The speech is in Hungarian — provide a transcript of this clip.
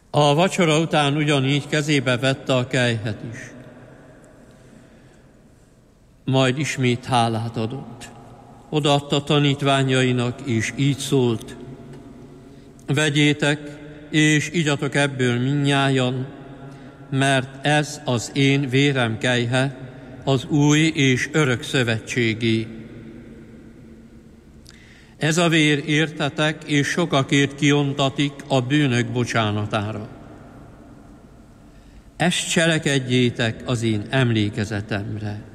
A vacsora után ugyanígy kezébe vette a kelyhet is. Majd ismét hálát adott. Odaadta tanítványainak, és így szólt: vegyétek, és igyatok ebből mindnyájan, mert ez az én vérem kelyhe, az új és örök szövetségé. Ez a vér értetek, és sokakért kiontatik a bűnök bocsánatára. Ezt cselekedjétek az én emlékezetemre.